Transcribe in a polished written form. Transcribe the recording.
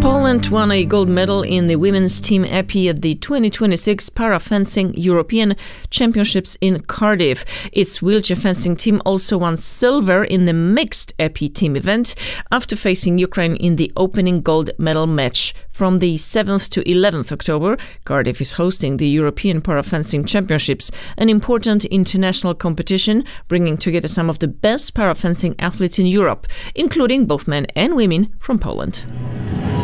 Poland won a gold medal in the women's team épée at the 2026 Para-Fencing European Championships in Cardiff. Its wheelchair fencing team also won silver in the mixed épée team event after facing Ukraine in the opening gold medal match. From the 7th to 11th October, Cardiff is hosting the European Para-Fencing Championships, an important international competition bringing together some of the best para-fencing athletes in Europe, including both men and women from Poland.